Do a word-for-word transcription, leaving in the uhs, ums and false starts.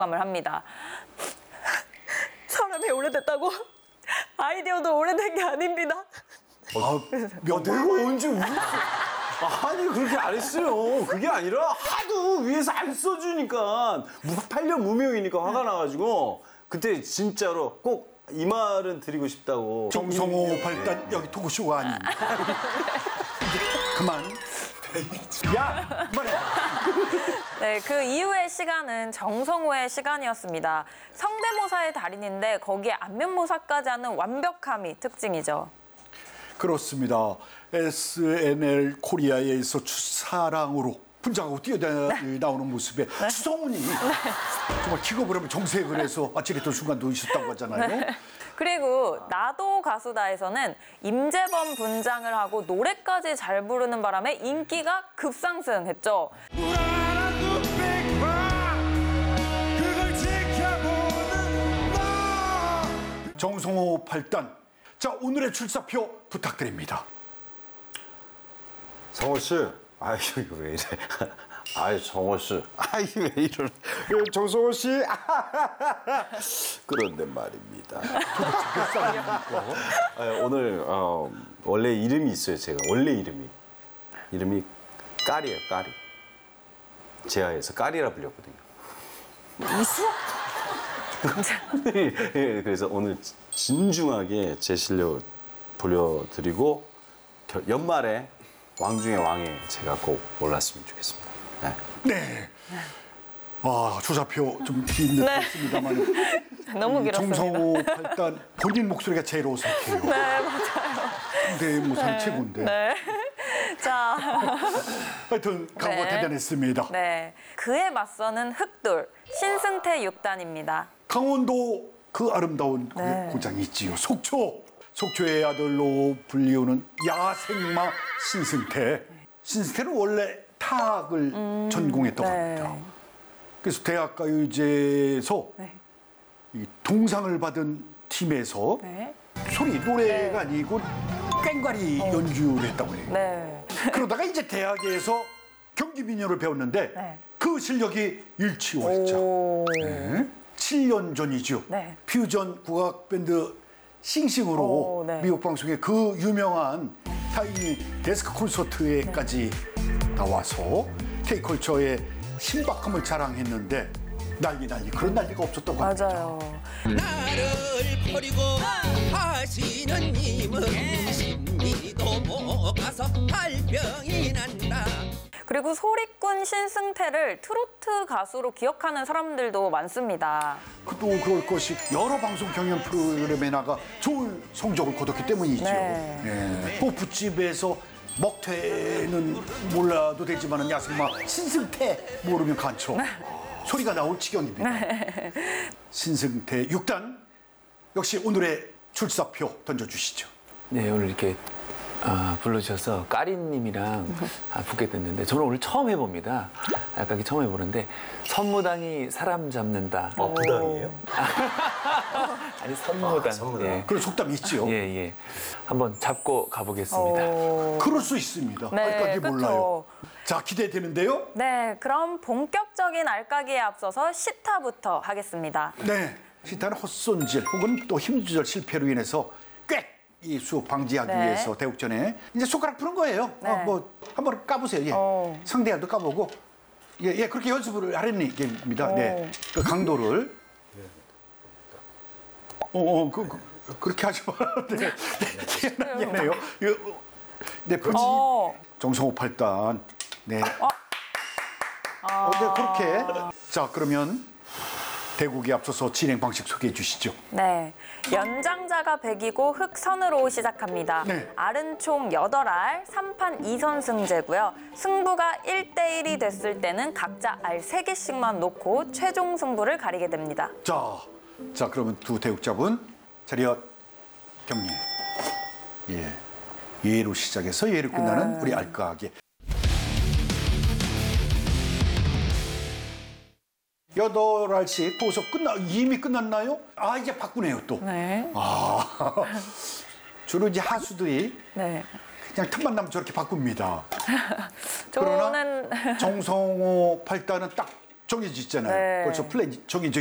을 합니다. 사람이 오래됐다고 아이디어도 오래된 게 아닙니다. 아, 야, 내가 언제 웃었어? 아니 그렇게 안 했어요. 그게 아니라 하도 위에서 안 써주니까 팔 년 무명이니까 화가 나가지고 그때 진짜로 꼭 이 말은 드리고 싶다고. 정성호 발단 여기 토크쇼가 아닙니다. 그만. 야, 그만해. 네, 그 이후의 시간은 정성호의 시간이었습니다. 성대모사의 달인인데 거기에 안면모사까지 하는 완벽함이 특징이죠. 그렇습니다. 에스엔엘 코리아에서 첫사랑으로 분장하고 뛰어나오는 모습에 네. 추성훈이 정말 기겁을 하면 정색을 해서 아찔했던 순간도 있었다고 하잖아요. 네. 그리고 나도 가수다에서는 임재범 분장을 하고 노래까지 잘 부르는 바람에 인기가 급상승했죠. 정성호 팔단. 자, 오늘의 출사표 부탁드립니다. 성호 씨, 아이 이거 왜 이래? 아이 성호 씨, 아이 왜 이러? 정성호 씨, 그런데 말입니다. 아, 오늘 어, 원래 이름이 있어요. 제가 원래 이름이 이름이 까리예요. 까리. 제아에서 까리라 불렸거든요. 이수? 예, 그래서 오늘 진중하게 제 실력 보여드리고 겨, 연말에 왕 중의 왕에 제가 꼭 올랐으면 좋겠습니다. 네. 네. 아, 출사표 좀 긴 듯 했습니다만. 너무 길었습니다. 정성호 팔단 본인 목소리가 제일 어색해요. 네, 맞아요. 근데 뭐 상체군데. 네. 자. 하여튼 각오가 네. 대단했습니다. 네. 그에 맞서는 흑돌 신승태 육 단입니다. 강원도 그 아름다운 그 네. 고장이 있지요. 속초. 속초의 아들로 불리우는 야생마 신승태. 신승태는 원래 타악을 전공했다고 네. 합니다. 그래서 대학가요제에서 네. 이 동상을 받은 팀에서 네. 소리 노래가 아니고 꽹과리 연주를 했다고 해요. 네. 그러다가 이제 대학에서 경기 민요를 배웠는데 네. 그 실력이 일치월장. 오. 네. 칠 년 전이죠. 네. 퓨전 국악 밴드 싱싱으로 오, 네. 미국 방송에 그 유명한 타이니 데스크 콘서트에까지 나와서 K컬처의 신박함을 자랑했는데 난리 난리 그런 난리가 없었다고 합니다. 맞아요. 나를 버리고 하시는 님은 심리도 못 가서 발병이 난다. 그리고 소리꾼 신승태를 트로트 가수로 기억하는 사람들도 많습니다. 또 그럴 것이 여러 방송 경연 프로그램에 나가 좋은 성적을 거뒀기 때문이죠. 네. 네. 또 붓집에서 먹태는 몰라도 되지만은 야생마 신승태 모르면 간초. 소리가 나올 지경입니다. 네. 신승태 육 단 역시 오늘의 출사표 던져주시죠. 네, 오늘 이렇게 아, 불러주셔서 까리님이랑 아, 붙게 됐는데 저는 오늘 처음 해봅니다. 알까기 처음 해보는데 선무당이 사람 잡는다. 어, 부당이에요? 아니 선무당. 아, 선무당. 예. 그런 속담이 있지요. 예, 예. 한번 잡고 가보겠습니다. 오. 그럴 수 있습니다. 네, 알까기 그쵸. 몰라요. 자, 기대되는데요. 네, 그럼 본격적인 알까기에 앞서서 시타부터 하겠습니다. 네, 시타는 헛손질 혹은 또 힘조절 실패로 인해서 꽥 이 수업 방지하기 네. 위해서 대국전에 이제 손가락 푸는 거예요. 네. 어, 뭐 한번 까보세요. 예. 어. 상대한도 까보고 예, 예 그렇게 연습을 하라는 얘기입니다. 네, 그 강도를 어, 어 그, 그, 그렇게 하지 마. 네, 네, 미안해요. 이거, 네, 편지 어. 정성호 팔단. 네. 어, 네, 그렇게. 자, 그러면 대국에 앞서서 진행 방식 소개해 주시죠. 네, 연장자가 백이고 흑선으로 시작합니다. 네. 알은 총 여덟 알, 삼 판 이 선승제고요. 승부가 일 대 일이 됐을 때는 각자 알 세 개씩만 놓고 최종 승부를 가리게 됩니다. 자, 자 그러면 두 대국잡은 자리엇 경례. 예, 예로 시작해서 예로 끝나는 우리 알까기. 여덟 알씩 보석 끝나 이미 끝났나요? 아 이제 바꾸네요 또. 네. 아 주로 이제 하수들이 네. 그냥 틈만 나면 저렇게 바꿉니다. 저는 그러나 정성호 팔단은 딱 정해져 있잖아요. 네. 벌써 플랜이 정해져